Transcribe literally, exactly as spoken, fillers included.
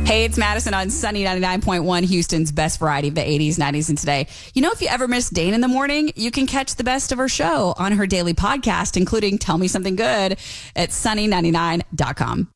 Hey, it's Madison on Sunny ninety-nine point one, Houston's best variety of the eighties, nineties, and today. You know, if you ever miss Dane in the morning, you can catch the best of her show on her daily podcast, including Tell Me Something Good at sunny ninety-nine dot com.